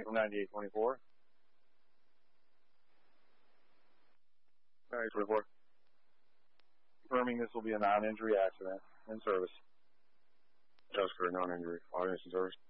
from 9824. 9824. Confirming this will be a non-injury accident in service. Just for a non-injury. Audience in service.